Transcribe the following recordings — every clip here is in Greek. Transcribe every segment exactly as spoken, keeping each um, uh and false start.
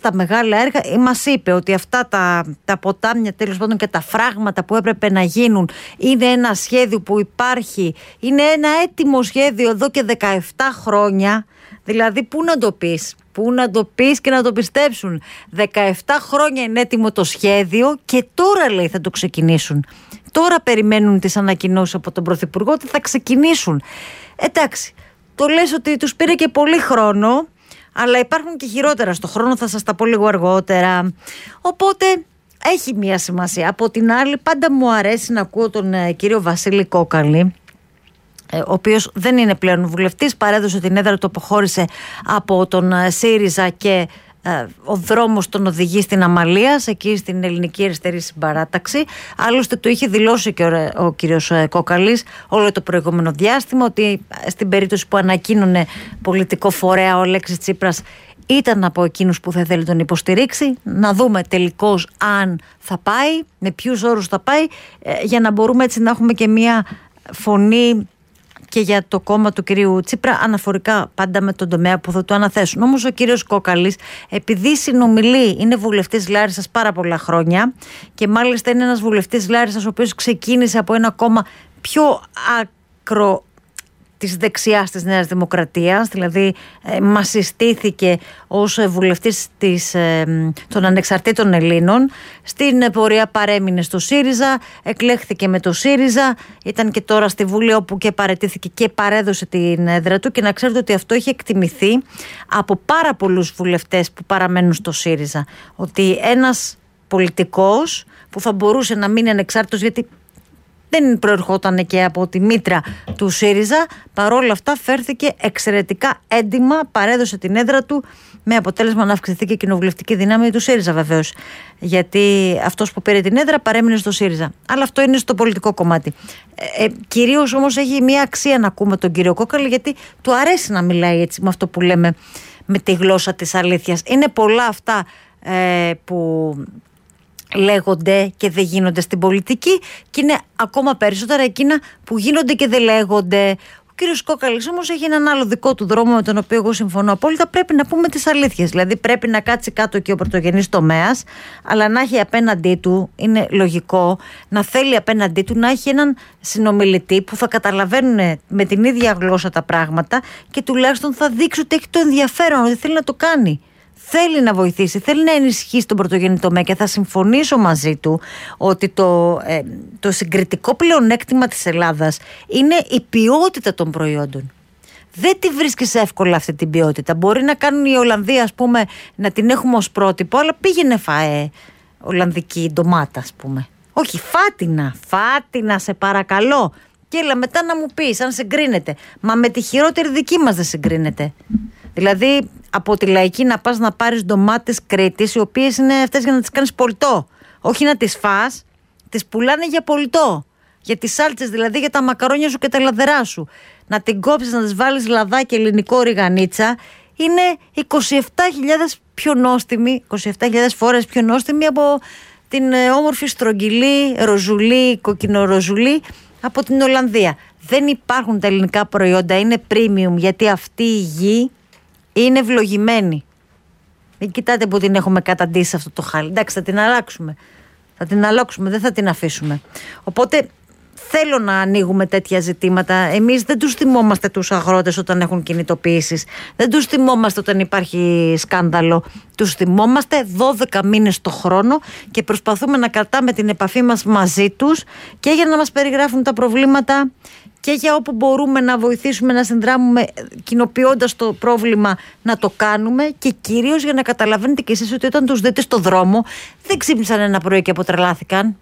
στα μεγάλα έργα μας είπε ότι αυτά τα, τα ποτάμια τέλος πάντων και τα φράγματα που έπρεπε να γίνουν είναι ένα σχέδιο που υπάρχει, είναι ένα έτοιμο σχέδιο εδώ και δεκαεπτά χρόνια. Δηλαδή πού να το πεις, πού να το πεις και να το πιστέψουν. δεκαεπτά χρόνια είναι έτοιμο το σχέδιο και τώρα λέει θα το ξεκινήσουν. Τώρα περιμένουν τις ανακοινώσεις από τον Πρωθυπουργό ότι θα ξεκινήσουν. Εντάξει, το λες ότι τους πήρε και πολύ χρόνο, αλλά υπάρχουν και χειρότερα στο χρόνο, θα σας τα πω λίγο αργότερα. Οπότε έχει μία σημασία. Από την άλλη πάντα μου αρέσει να ακούω τον ε, κύριο Βασίλη Κόκαλη, ο οποίος δεν είναι πλέον βουλευτής, παρέδωσε την έδρα του, αποχώρησε από τον ΣΥΡΙΖΑ και ε, ο δρόμος τον οδηγεί στην Αμαλίας, εκεί στην Ελληνική Αριστερή Συμπαράταξη. Άλλωστε το είχε δηλώσει και ο, ο κύριος Κόκαλης όλο το προηγούμενο διάστημα ότι στην περίπτωση που ανακοίνωνε πολιτικό φορέα ο Αλέξης Τσίπρας ήταν από εκείνους που θα θέλει τον υποστηρίξει. Να δούμε τελικώς αν θα πάει, με ποιους όρους θα πάει, ε, για να μπορούμε έτσι να έχουμε και μία φωνή και για το κόμμα του κυρίου Τσίπρα, αναφορικά πάντα με τον τομέα που θα του αναθέσουν. Όμως ο κύριος Κόκαλης, επειδή συνομιλεί, είναι βουλευτής Λάρισσας πάρα πολλά χρόνια και μάλιστα είναι ένας βουλευτής Λάρισσας ο οποίος ξεκίνησε από ένα κόμμα πιο άκρο της δεξιάς της Νέας Δημοκρατίας, δηλαδή ε, μας συστήθηκε ως βουλευτής της, ε, των ανεξαρτήτων Ελλήνων. Στην πορεία παρέμεινε στο ΣΥΡΙΖΑ, εκλέχθηκε με το ΣΥΡΙΖΑ, ήταν και τώρα στη Βουλή όπου και παραιτήθηκε και παρέδωσε την έδρα του, και να ξέρετε ότι αυτό έχει εκτιμηθεί από πάρα πολλούς βουλευτές που παραμένουν στο ΣΥΡΙΖΑ, ότι ένας πολιτικός που θα μπορούσε να μείνει ανεξάρτητος, γιατί δεν προερχόταν και από τη μήτρα του ΣΥΡΙΖΑ, παρόλα αυτά φέρθηκε εξαιρετικά έντιμα, παρέδωσε την έδρα του, με αποτέλεσμα να αυξηθεί και η κοινοβουλευτική δύναμη του ΣΥΡΙΖΑ βεβαίως. Γιατί αυτός που πήρε την έδρα παρέμεινε στο ΣΥΡΙΖΑ. Αλλά αυτό είναι στο πολιτικό κομμάτι. Ε, ε, κυρίως όμως έχει μια αξία να ακούμε τον κύριο Κόκαλη, γιατί του αρέσει να μιλάει έτσι με αυτό που λέμε, με τη γλώσσα της αλήθειας. Είναι πολλά αυτά ε, που λέγονται και δεν γίνονται στην πολιτική, και είναι ακόμα περισσότερα εκείνα που γίνονται και δεν λέγονται. Ο κύριος Κόκαλης όμως έχει έναν άλλο δικό του δρόμο, με τον οποίο εγώ συμφωνώ απόλυτα. Πρέπει να πούμε τις αλήθειες. Δηλαδή πρέπει να κάτσει κάτω και ο πρωτογενής τομέας, αλλά να έχει απέναντί του, είναι λογικό, να θέλει απέναντί του να έχει έναν συνομιλητή που θα καταλαβαίνουν με την ίδια γλώσσα τα πράγματα και τουλάχιστον θα δείξει ότι έχει το ενδιαφέρον, ότι θέλει να το κάνει. Θέλει να βοηθήσει, θέλει να ενισχύσει τον πρωτογενή τομέα, και θα συμφωνήσω μαζί του ότι το, ε, το συγκριτικό πλεονέκτημα της Ελλάδας είναι η ποιότητα των προϊόντων. Δεν τη βρίσκεις εύκολα αυτή την ποιότητα. Μπορεί να κάνουν οι Ολλανδοί, ας πούμε, να την έχουμε ως πρότυπο, αλλά πήγαινε φαέ Ολλανδική ντομάτα, ας πούμε. Όχι, φάτινα, φάτινα σε παρακαλώ. Και έλα μετά να μου πεις αν συγκρίνεται. Μα με τη χειρότερη δική μας δεν συγκρίνεται. Δηλαδή από τη λαϊκή να πας να πάρεις ντομάτες Κρήτης, οι οποίες είναι αυτές για να τις κάνεις πολιτό. Όχι να τις φας, τις πουλάνε για πολιτό. Για τις σάλτσες, δηλαδή για τα μακαρόνια σου και τα λαδερά σου. Να την κόψεις, να τις βάλεις λαδάκι, ελληνικό, ριγανίτσα. Είναι είκοσι επτά χιλιάδες πιο νόστιμη, είκοσι επτά χιλιάδες φορές πιο νόστιμη από την ε, όμορφη στρογγυλή, ροζουλή, κοκκινοροζουλή από την Ολλανδία. Δεν υπάρχουν τα ελληνικά προϊόντα, είναι premium, γιατί αυτή η γη είναι ευλογημένη. Μην κοιτάτε που την έχουμε καταντήσει αυτό το χάλι. Εντάξει, θα την αλλάξουμε. Θα την αλλάξουμε, δεν θα την αφήσουμε. Οπότε θέλω να ανοίγουμε τέτοια ζητήματα. Εμείς δεν τους θυμόμαστε τους αγρότες όταν έχουν κινητοποιήσεις. Δεν τους θυμόμαστε όταν υπάρχει σκάνδαλο. Τους θυμόμαστε δώδεκα μήνες το χρόνο και προσπαθούμε να κρατάμε την επαφή μας μαζί τους, και για να μας περιγράφουν τα προβλήματα και για όπου μπορούμε να βοηθήσουμε, να συνδράμουμε, κοινοποιώντας το πρόβλημα, να το κάνουμε, και κυρίως για να καταλαβαίνετε κι εσείς ότι όταν τους δείτε στο δρόμο δεν ξύπνησαν ένα πρωί και αποτρελάθηκαν.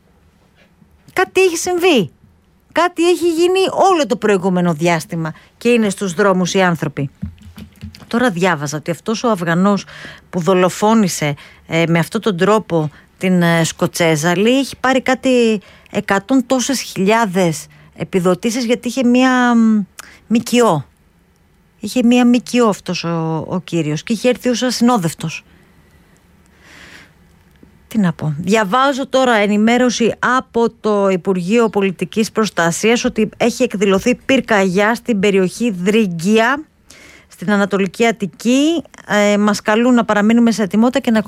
Κάτι έχει συμβεί. Κάτι έχει γίνει όλο το προηγούμενο διάστημα και είναι στους δρόμους οι άνθρωποι. Τώρα διάβαζα ότι αυτός ο Αφγανός που δολοφόνησε ε, με αυτόν τον τρόπο την ε, Σκοτσέζα, λέει, έχει πάρει κάτι εκατόν τόσες χιλιάδες επιδοτήσεις, γιατί είχε μία μικιό. Είχε μία μικιό αυτός ο, ο κύριος και είχε έρθει ως ασυνόδευτος. Τι να πω. Διαβάζω τώρα ενημέρωση από το Υπουργείο Πολιτικής Προστασίας ότι έχει εκδηλωθεί πυρκαγιά στην περιοχή Δρίγκια, στην Ανατολική Αττική. Ε, μας καλούν να παραμείνουμε σε ετοιμότητα και να